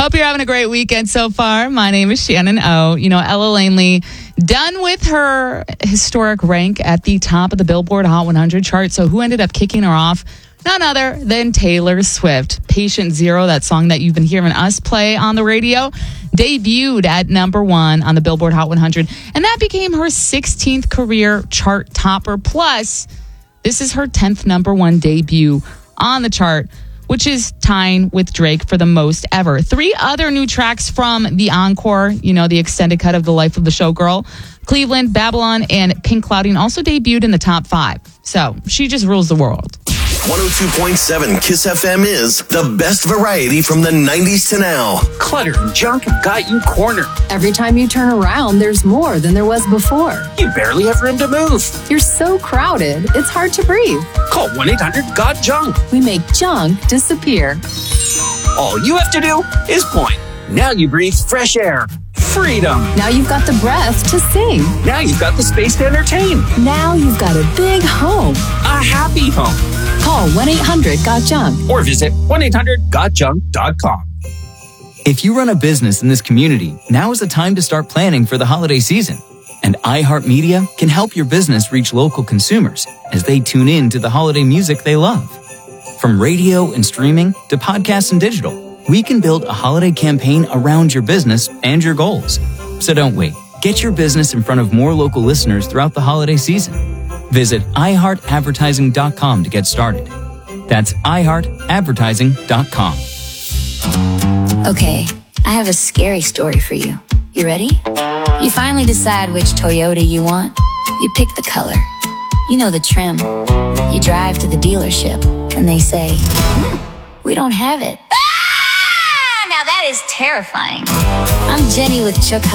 Hope you're having a great weekend so far. My name is Shannon O. You know, Ella Langley done with her historic rank at the top of the Billboard Hot 100 chart. So who ended up kicking her off? None other than Taylor Swift. Patient Zero, that song that you've been hearing us play on the radio, debuted at number 1 on the Billboard Hot 100. And that became her 16th career chart topper. Plus, this is her 10th number 1 debut on the chart, which is tying with Drake for the most ever. 3 other new tracks from the encore, you know, the extended cut of The Life of the Showgirl, Cleveland, Babylon, and Pink Clouding also debuted in the top 5. So she just rules the world. 102.7 KISS FM is the best variety from the 90s to now. Clutter and junk have got you cornered. Every time you turn around, there's more than there was before. You barely have room to move. You're so crowded, it's hard to breathe. Call 1-800-GOT-JUNK. We make junk disappear. All you have to do is point. Now you breathe fresh air. Freedom. Now you've got the breath to sing. Now you've got the space to entertain. Now you've got a big home. A happy home. Call 1-800-GOT-JUNK. Or visit 1-800-GOTJUNK.com. If you run a business in this community, now is the time to start planning for the holiday season. And iHeartMedia can help your business reach local consumers as they tune in to the holiday music they love. From radio and streaming to podcasts and digital, we can build a holiday campaign around your business and your goals. So don't wait. Get your business in front of more local listeners throughout the holiday season. Visit iHeartAdvertising.com to get started. That's iHeartAdvertising.com. Okay, I have a scary story for you. You ready? You finally decide which Toyota you want. You pick the color. You know the trim. You drive to the dealership and they say, we don't have it. Now that is terrifying. I'm Jenny with Chuck